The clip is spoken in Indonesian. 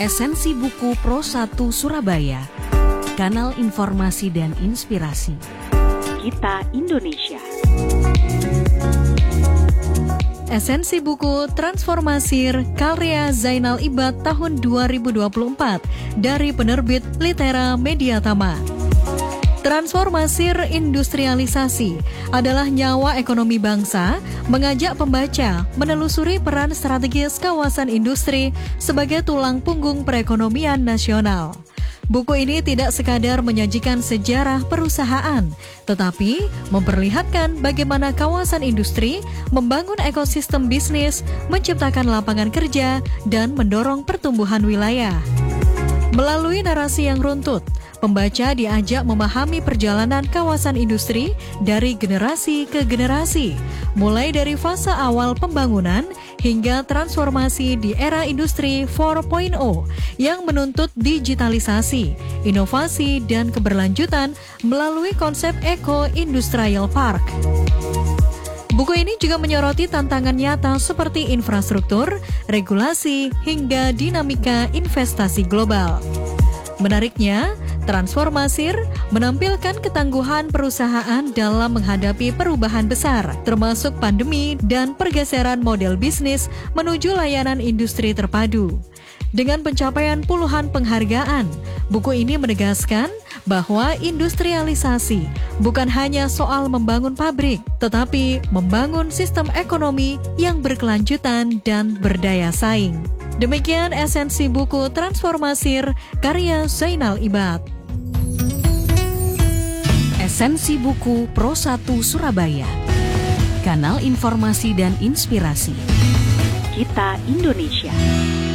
Esensi Buku Pro 1 Surabaya, kanal informasi dan inspirasi. Kita Indonesia. Esensi buku Transformasir karya Zainal Ibad tahun 2024 dari penerbit Litera Mediatama. Transformasir industrialisasi adalah nyawa ekonomi bangsa, mengajak pembaca menelusuri peran strategis kawasan industri sebagai tulang punggung perekonomian nasional. Buku ini tidak sekadar menyajikan sejarah perusahaan, tetapi memperlihatkan bagaimana kawasan industri membangun ekosistem bisnis, menciptakan lapangan kerja, dan mendorong pertumbuhan wilayah. Melalui narasi yang runtut, pembaca diajak memahami perjalanan kawasan industri dari generasi ke generasi, mulai dari fase awal pembangunan hingga transformasi di era industri 4.0 yang menuntut digitalisasi, inovasi, dan keberlanjutan melalui konsep Eco-Industrial Park. Buku ini juga menyoroti tantangan nyata seperti infrastruktur, regulasi, hingga dinamika investasi global. Menariknya, Transformasir menampilkan ketangguhan perusahaan dalam menghadapi perubahan besar, termasuk pandemi dan pergeseran model bisnis menuju layanan industri terpadu. Dengan pencapaian puluhan penghargaan, buku ini menegaskan bahwa industrialisasi bukan hanya soal membangun pabrik, tetapi membangun sistem ekonomi yang berkelanjutan dan berdaya saing. Demikian esensi buku Transformasir karya Zainal Ibad. Esensi Buku Pro 1 Surabaya, kanal informasi dan inspirasi. Kita Indonesia.